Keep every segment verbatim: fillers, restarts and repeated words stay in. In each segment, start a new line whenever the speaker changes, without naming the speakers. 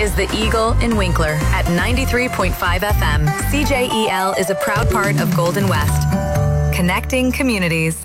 is the Eagle in Winkler at ninety-three point five F M. C J E L is a proud part of Golden West. Connecting communities.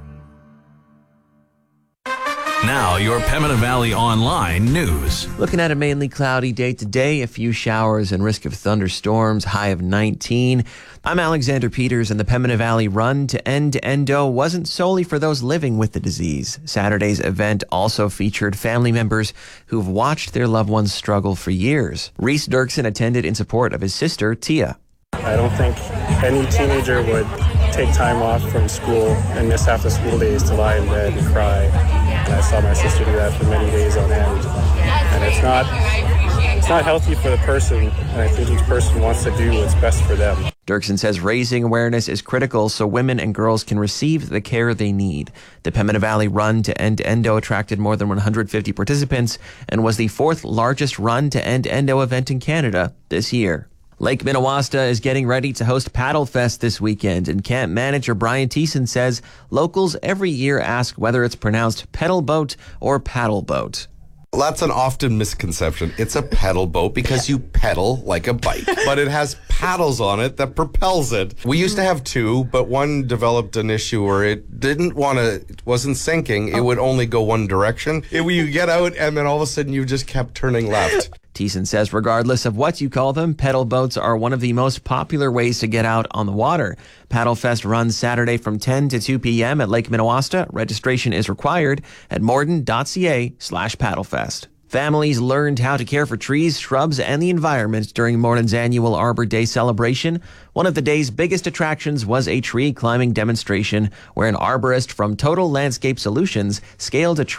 Now, your Pembina Valley Online news.
Looking at a mainly cloudy day today, a few showers and risk of thunderstorms, high of nineteen. I'm Alexander Peters, and the Pembina Valley Run to End Endo wasn't solely for those living with the disease. Saturday's event also featured family members who've watched their loved ones struggle for years. Reese Dirksen attended in support of his sister, Tia.
I don't think any teenager would take time off from school and miss half the school days to lie in bed and cry. And I saw my sister do that for many days on end. And it's not it's not healthy for the person, and I think each person wants to do what's best for them.
Dirksen says raising awareness is critical so women and girls can receive the care they need. The Pembina Valley Run to End Endo attracted more than one hundred fifty participants and was the fourth largest Run to End Endo event in Canada this year. Lake Minnewaska is getting ready to host Paddle Fest this weekend, and camp manager Brian Thiessen says locals every year ask whether it's pronounced pedal boat or paddle boat.
That's an often misconception. It's a pedal boat because you pedal like a bike, but it has paddles on it that propels it. We used to have two, but one developed an issue where it didn't want to, it wasn't sinking. It would only go one direction. It, you get out and then all of a sudden you just kept turning left.
Thiessen says regardless of what you call them, pedal boats are one of the most popular ways to get out on the water. Paddle Fest runs Saturday from ten to two p.m. at Lake Minnewaska. Registration is required at morden.ca slash paddlefest. Families learned how to care for trees, shrubs, and the environment during Morden's annual Arbor Day celebration. One of the day's biggest attractions was a tree climbing demonstration where an arborist from Total Landscape Solutions scaled a tree